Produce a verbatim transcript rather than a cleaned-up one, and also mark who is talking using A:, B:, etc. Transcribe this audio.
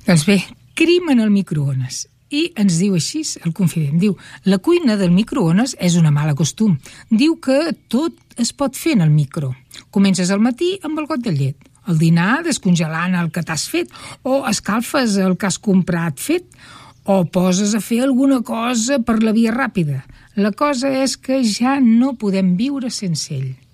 A: Doncs bé, crim en el microones. I ens diu així, el confident, diu: la cuina del microones és una mala costum. Diu que tot es pot fer en el micro. Comences al matí amb el got de llet, al dinar descongelant el que t'has fet, o escalfes el que has comprat fet, o poses a fer alguna cosa per la via ràpida. La cosa és que ja no podem viure sense ell.